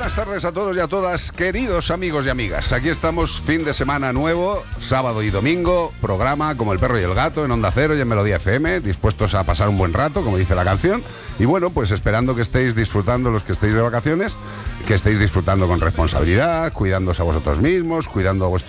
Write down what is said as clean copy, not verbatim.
buenas tardes a todos y a todas, queridos amigos y amigas. Aquí estamos, fin de semana nuevo, sábado y domingo, programa como El Perro y el Gato en Onda Cero y en Melodía FM, dispuestos a pasar un buen rato, como dice la canción. Y bueno, pues esperando que estéis disfrutando los que estéis de vacaciones, que estéis disfrutando con responsabilidad, cuidándose a vosotros mismos, cuidando a vuestros